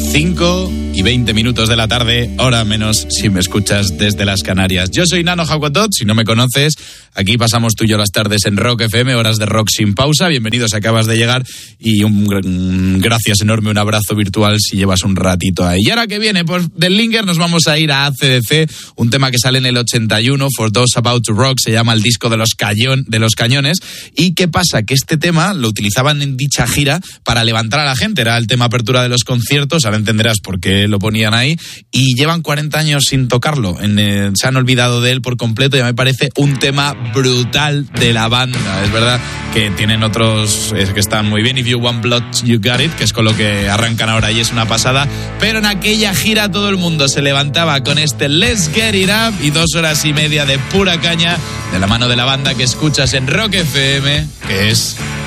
5:20 de la tarde, hora menos si me escuchas desde las Canarias. Yo soy Nano Jaguatot, si no me conoces, aquí pasamos tú y yo las tardes en Rock FM, horas de rock sin pausa. Bienvenidos, acabas de llegar y un gracias enorme, un abrazo virtual si llevas un ratito ahí. Y ahora que viene, pues del Linger nos vamos a ir a AC/DC, un tema que sale en el 81, For Those About to Rock, se llama el disco de los cañones. ¿Y qué pasa? Que este tema lo utilizaban en dicha gira para levantar a la gente, era el tema apertura de los conciertos, ahora entenderás por qué lo ponían ahí, y llevan 40 años sin tocarlo, se han olvidado de él por completo. Ya me parece un tema brutal de la banda. Es verdad que tienen otros que están muy bien, If You Want Blood, You Got It, que es con lo que arrancan ahora y es una pasada, pero en aquella gira todo el mundo se levantaba con este Let's Get It Up y 2 horas y media de pura caña de la mano de la banda que escuchas en Rock FM, que es